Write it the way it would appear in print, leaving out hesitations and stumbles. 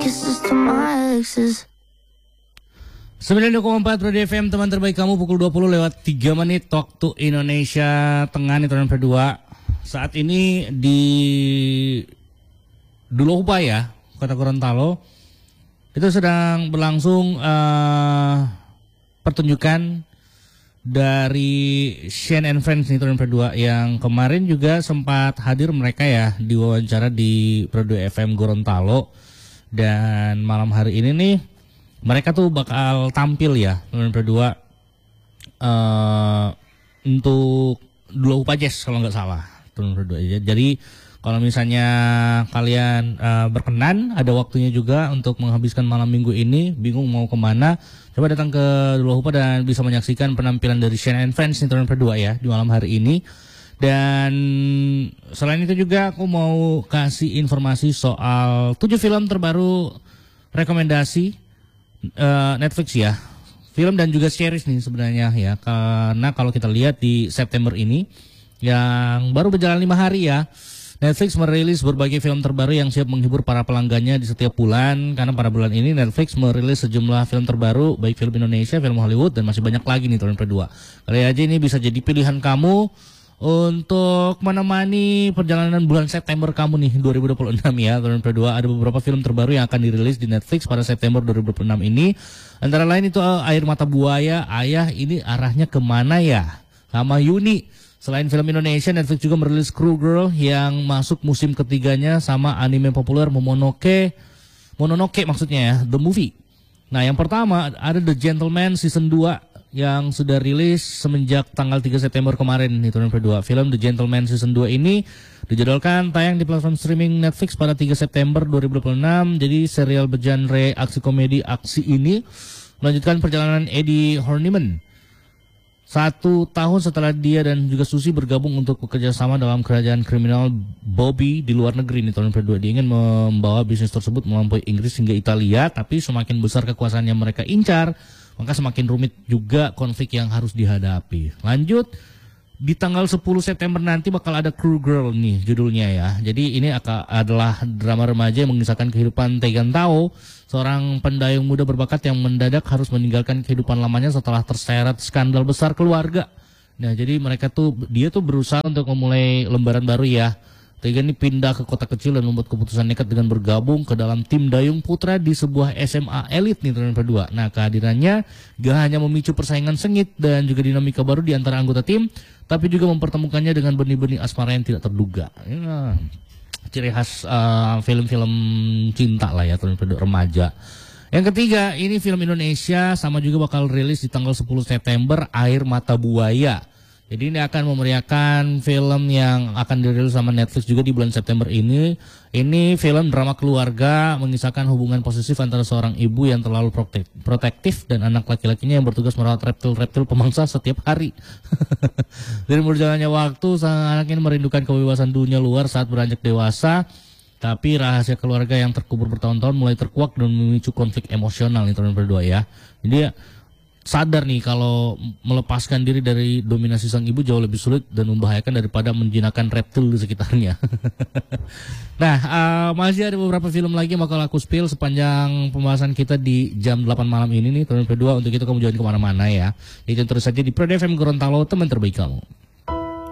Kisses to my exes. 9.4 Radio FM, teman terbaik kamu, pukul 20 lewat 3 menit waktu Indonesia Tengah nih, teman berdua. Saat ini di Duloh Upaya, Kota Gorontalo, itu sedang berlangsung pertunjukan dari Shane and Friends nih, teman berdua, yang kemarin juga sempat hadir mereka ya diwawancara di Radio FM Gorontalo. Dan malam hari ini nih mereka tuh bakal tampil ya, teman berdua, untuk Duloh Upaya Jazz kalau nggak salah, teman berdua. Jadi kalau misalnya kalian berkenan, ada waktunya juga untuk menghabiskan malam minggu ini, bingung mau kemana, coba datang ke Duloh Upaya dan bisa menyaksikan penampilan dari Shane and Friends nih, teman berdua ya, di malam hari ini. Dan selain itu juga aku mau kasih informasi soal 7 film terbaru rekomendasi Netflix ya, film dan juga series nih sebenarnya ya, karena kalau kita lihat di September ini yang baru berjalan 5 hari ya, Netflix merilis berbagai film terbaru yang siap menghibur para pelanggannya di setiap bulan. Karena pada bulan ini Netflix merilis sejumlah film terbaru, baik film Indonesia, film Hollywood, dan masih banyak lagi nih, teman berdua. Kali aja ini bisa jadi pilihan kamu untuk menemani perjalanan bulan September kamu nih, 2026 ya, teman berdua. Ada beberapa film terbaru yang akan dirilis di Netflix pada September 2026 ini. Antara lain itu Air Mata Buaya, Ayah Ini Arahnya Kemana Ya, sama Yuni. Selain film Indonesia, Netflix juga merilis Crew Girl yang masuk musim ketiganya, sama anime populer Momonoke maksudnya ya, The Movie. Nah, yang pertama ada The Gentleman Season 2 yang sudah rilis semenjak tanggal 3 September kemarin nih, teman berdua. Film The Gentleman Season 2 ini dijadwalkan tayang di platform streaming Netflix pada 3 September 2026. Jadi serial bergenre aksi komedi aksi ini melanjutkan perjalanan Eddie Horniman 1 tahun setelah dia dan juga Susi bergabung untuk bekerja sama dalam kerajaan kriminal Bobby di luar negeri nih, teman berdua. Dia ingin membawa bisnis tersebut melampaui Inggris hingga Italia, tapi semakin besar kekuasaan yang mereka incar, maka semakin rumit juga konflik yang harus dihadapi. Lanjut, di tanggal 10 September nanti bakal ada Crew Girl nih judulnya ya. Jadi ini adalah drama remaja yang mengisahkan kehidupan Tegan Tao, seorang pendayung muda berbakat yang mendadak harus meninggalkan kehidupan lamanya setelah terseret skandal besar keluarga. Nah, jadi dia tuh berusaha untuk memulai lembaran baru ya. Tegan ini pindah ke kota kecil dan membuat keputusan nekat dengan bergabung ke dalam tim dayung putra di sebuah SMA elit nih, teman berdua. Nah, kehadirannya gak hanya memicu persaingan sengit dan juga dinamika baru di antara anggota tim, tapi juga mempertemukannya dengan benih-benih asmara yang tidak terduga. Ya, ciri khas film-film cinta lah ya, teman berdua, remaja. Yang ketiga, ini film Indonesia, sama juga bakal rilis di tanggal 10 September, Air Mata Buaya. Jadi ini akan memeriahkan film yang akan dirilis sama Netflix juga di bulan September ini. Ini film drama keluarga mengisahkan hubungan posesif antara seorang ibu yang terlalu protektif dan anak laki-lakinya yang bertugas merawat reptil-reptil pemangsa setiap hari. Dari berjalannya waktu, sang anak ini merindukan kebebasan dunia luar saat beranjak dewasa. Tapi rahasia keluarga yang terkubur bertahun-tahun mulai terkuak dan memicu konflik emosional nih, teman berdua ya. Jadi sadar nih kalau melepaskan diri dari dominasi sang ibu jauh lebih sulit dan membahayakan daripada menjinakkan reptil di sekitarnya. Nah, masih ada beberapa film lagi yang bakal aku spill sepanjang pembahasan kita di jam 8 malam ini nih, teman berdua. Untuk itu kamu jangan kemana-mana ya. Itu terus saja di Pro FM Gorontalo, teman terbaik kamu.